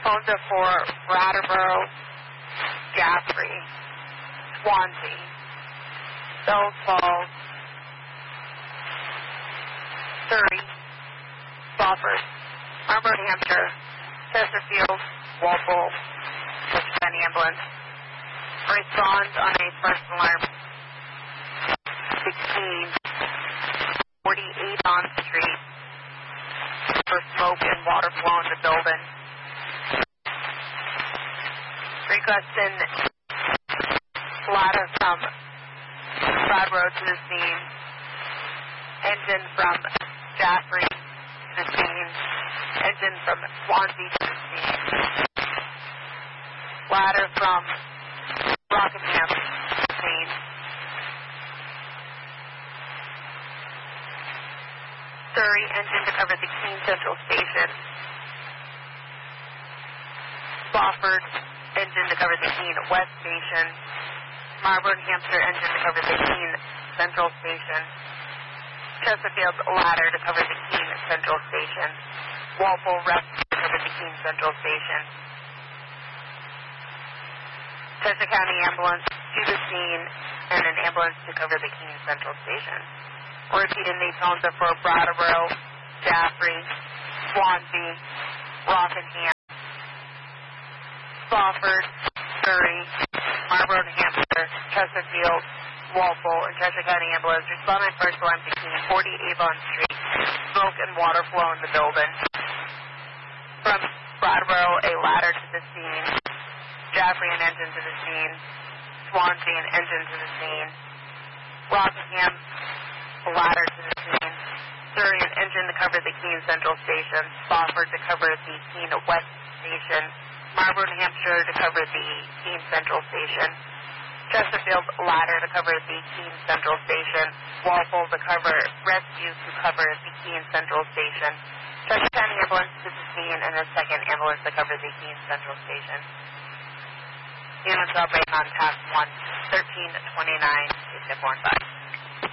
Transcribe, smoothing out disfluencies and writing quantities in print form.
Tonza for Brattleboro, Jaffrey, Swansea, Bells Falls, Surrey, Spofford, Marlborough, New Hampshire, Chesterfield, Walpole, Chester County Ambulance. Responds on a first alarm 1648 on Street for smoke and water flow in the building. Requesting ladder from Broad Road to the scene. Engine from Jaffrey to the scene. Engine from Swansea to the scene. Ladder from Rockingham to the scene. Surrey engine to cover the Keene Central Station. Spofford engine to cover the Keene West Station. Marlborough, New Hampshire engine to cover the Keene Central Station. Chesterfield ladder to cover the Keene Central Station. Walpole rescue to cover the Keene Central Station. Chester County Ambulance to the scene and an ambulance to cover the Keene Central Station. We're repeating the Tonza for Brattleboro, Jaffrey, Swansea, Rockingham, Spofford, Surrey, Marlborough, New Hampshire, Chesterfield, Walpole, and Chester County Ambulance. Responding first alarm to Keene, 40 Avon Street. Smoke and water flow in the building. From Brattleboro, a ladder to the scene. Jaffrey, an engine to the scene. Swansea, an engine to the scene. Rockingham, a ladder to the scene. Surrey, an engine to cover the Keene Central Station. Spofford to cover the Keene West Station. Marlborough, New Hampshire to cover the Keene Central Station. Chesterfield ladder to cover the Keene Central Station. Walpole to cover rescue to cover the Keene Central Station. Chester County Ambulance to the scene and a second ambulance to cover the Keene Central Station. Units operating on task 1, 1329, 6 4 5.